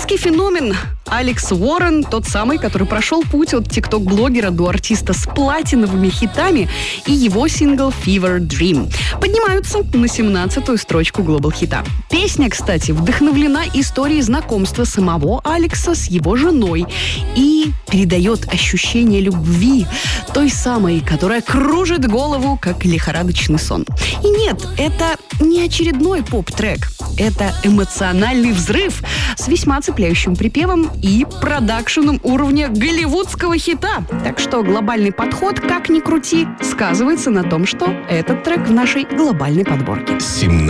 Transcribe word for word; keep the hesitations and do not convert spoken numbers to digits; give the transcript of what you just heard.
Американский феномен Алекс Уоррен, тот самый, который прошел путь от тикток-блогера до артиста с платиновыми хитами, и его сингл «Fever Dream» поднимаются на семнадцатую строчку глобал-хита. Песня, кстати, вдохновлена историей знакомства самого Алекса с его женой и передает ощущение любви, той самой, которая кружит голову, как лихорадочный сон. И нет, это не очередной поп-трек. Это эмоциональный взрыв с весьма цепляющим припевом и продакшеном уровня голливудского хита. Так что глобальный подход, как ни крути, сказывается на том, что этот трек в нашей глобальной подборке. семнадцать